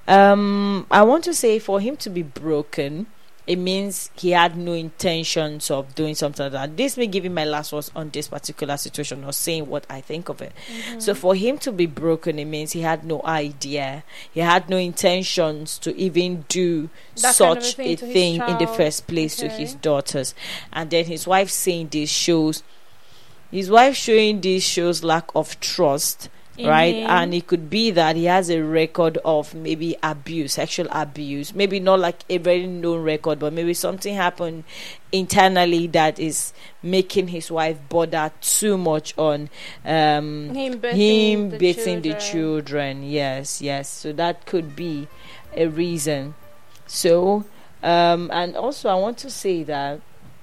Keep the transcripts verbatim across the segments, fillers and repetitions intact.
Um, I want to say for him to be broken, it means he had no intentions of doing something like that. This may give him my last words on this particular situation or saying what I think of it. Mm-hmm. So for him to be broken, it means he had no idea. He had no intentions to even do that such kind of a thing, a thing in the first place okay. to his daughters. And then his wife saying this shows, his wife showing this shows lack of trust. In right him. And it could be that he has a record of maybe abuse, sexual abuse, maybe not like a very known record, but maybe something happened internally that is making his wife bother too much on um him beating, him the, beating children. the children. Yes, yes. So that could be a reason. So um and also I want to say that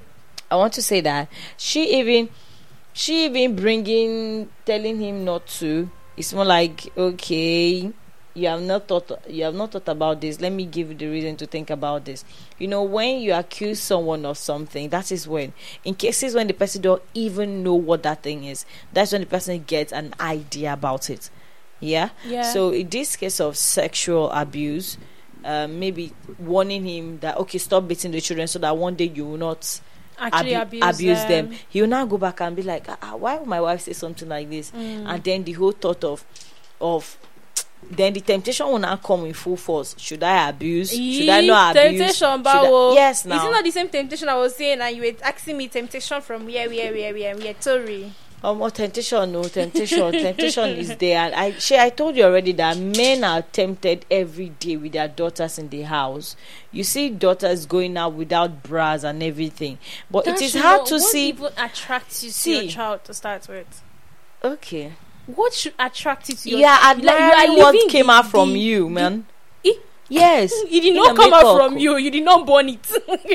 I want to say that she even she even bringing telling him not to. It's more like, okay, you have not thought you have not thought about this. Let me give you the reason to think about this. You know, when you accuse someone of something, that is when, in cases when the person don't even know what that thing is, that's when the person gets an idea about it. Yeah. Yeah. So in this case of sexual abuse, um, maybe warning him that okay, stop beating the children, so that one day you will not. Actually Abu- abuse, abuse them. them. He will now go back and be like, ah, why would my wife say something like this? Mm. And then the whole thought of, of, then the temptation will now come in full force. Should I abuse? Should I not abuse? Temptation, I? Yes, now. Is it not the same temptation I was saying? And you were asking me temptation from where, where, where, where, where, Tori. Um, oh, temptation, no, temptation. Temptation is there. And I, she, I told you already that men are tempted every day with their daughters in the house. You see daughters going out without bras and everything. But That's it is hard what, to what see. What even attracts you see, to your child to start with? Okay. What should attract you to your yeah, child? admiring like, you are what came the, out from the, you, man. The, yes. It did not come out from you. You did not born it.